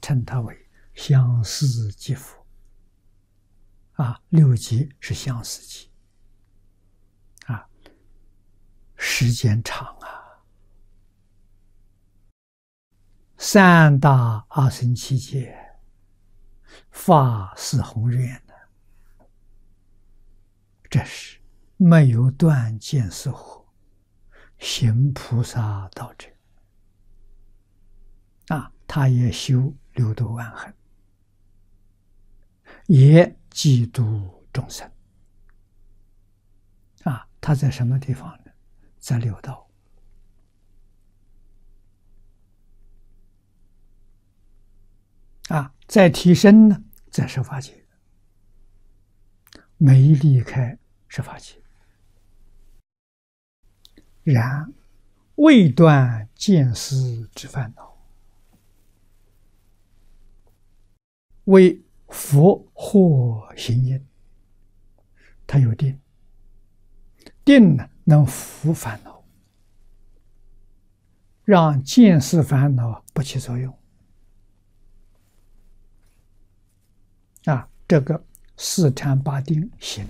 称它为相似即佛。六即是相似即。时间长啊，三大阿僧祇劫，法是宏愿的，这是没有断见思惑，行菩萨道者。他也修六度万行，也济度众生。他在什么地方呢？在六道。在提升呢，在十法界，没离开十法界，然未断见思之烦恼，为佛获行因。他有定，定呢能伏烦恼，让见思烦恼不起作用。这个四禅八定行。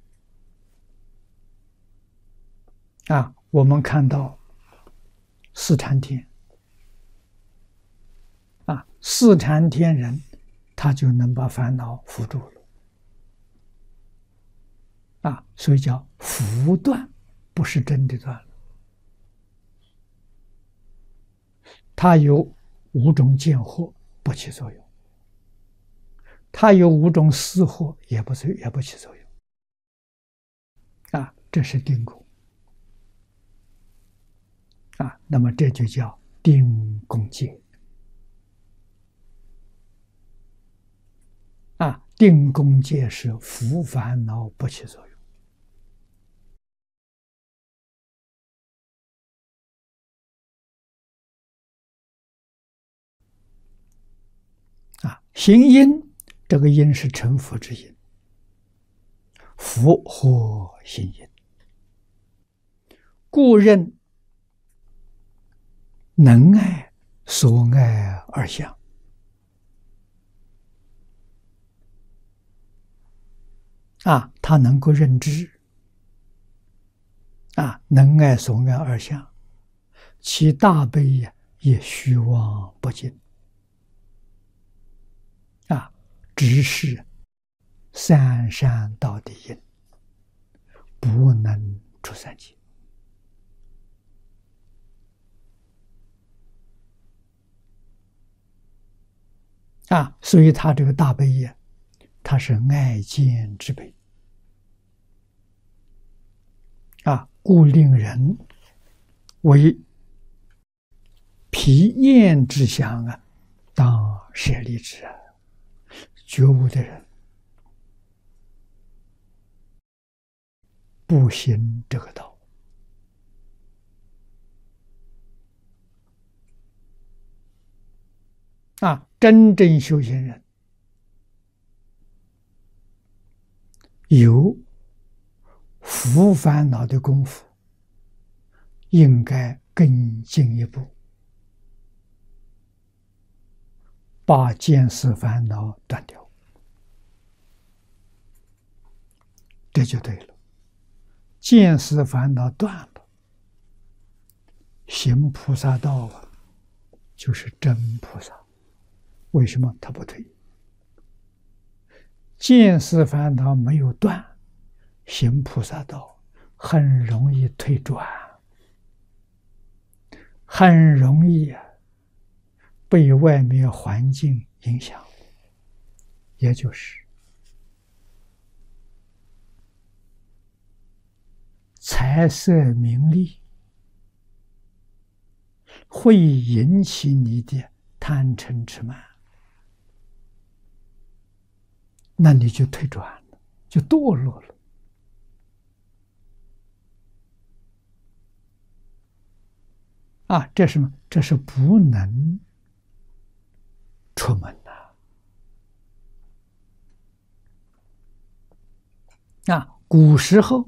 我们看到四禅天，四禅天人，他就能把烦恼伏住了。所以叫伏断，不是真的断了。他有五种见惑不起作用，他有五种思惑也不起作用。这是定功。那么这就叫定功戒。定功戒是伏烦恼不起作用。行因，这个因是成佛之因，佛获行因，故认能爱所爱二相。他能够认知能爱所爱二相，其大悲也虚妄不净。只是三善道的因，不能出三界。所以他这个大悲业，他是爱见之悲。故令人为疲厌之相当舍利之。觉悟的人不行这个道。真正修行人有伏烦恼的功夫，应该更进一步，把见思烦恼断掉，这就对了。见思烦恼断了，行菩萨道就是真菩萨。为什么他不退？见思烦恼没有断，行菩萨道很容易退转，很容易被外面环境影响，也就是财色名利会引起你的贪嗔痴慢，那你就退转了，就堕落了。这是什么？这是不能出门古时候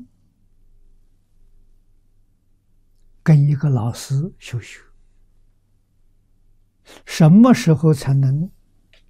跟一个老师修学，什么时候才能